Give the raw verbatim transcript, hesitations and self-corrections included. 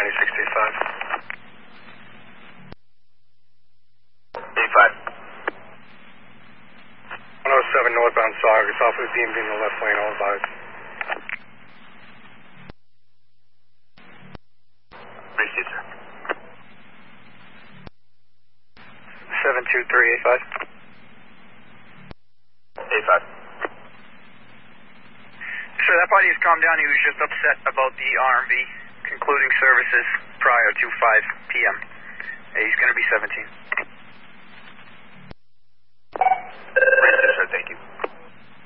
ninety-six eight five. eight five. one oh seven northbound Saugus, off of the D M V in the left lane, all advised. Received, sir. seven two three eight five. eight five. Sir, that body has calmed down. He was just upset about the R and B concluding services prior to five P M He's going to be seventeen.